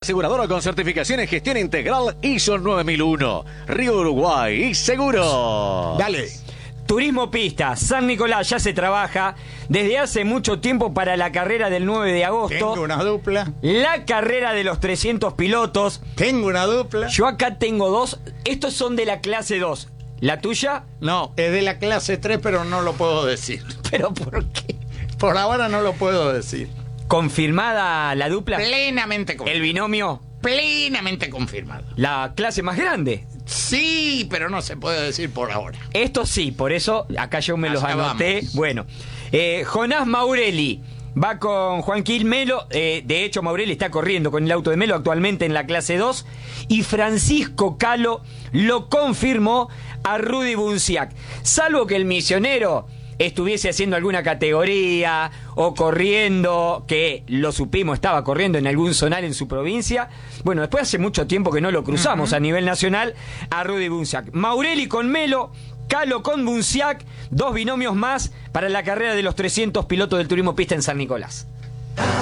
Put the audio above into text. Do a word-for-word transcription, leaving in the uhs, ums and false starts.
aseguradora con certificación en gestión integral I S O nueve mil uno. Río Uruguay y seguro. Dale. Turismo Pista, San Nicolás ya se trabaja desde hace mucho tiempo para la carrera del nueve de agosto. Tengo una dupla. La carrera de los trescientos pilotos. Tengo una dupla. Yo acá tengo dos. Estos son de la clase dos. ¿La tuya? No, es de la clase tres, pero no lo puedo decir. ¿Pero por qué? Por ahora no lo puedo decir. ¿Confirmada la dupla? Plenamente confirmado. ¿El binomio? Plenamente confirmado. ¿La clase más grande? Sí, pero no se puede decir por ahora. Esto sí, por eso acá yo me los Allá anoté. vamos. Bueno, eh, Jonás Maurelli va con Juanquil Melo. Eh, de hecho, Maurelli está corriendo con el auto de Melo actualmente en la clase dos. Y Francisco Calo lo confirmó a Rudy Bunciac. Salvo que el misionero estuviese haciendo alguna categoría o corriendo, que lo supimos, estaba corriendo en algún zonal en su provincia. Bueno, después hace mucho tiempo que no lo cruzamos uh-huh. a nivel nacional a Rudy Bunciac. Maurelli con Melo, Calo con Bunciac, dos binomios más para la carrera de los trescientos pilotos del Turismo Pista en San Nicolás.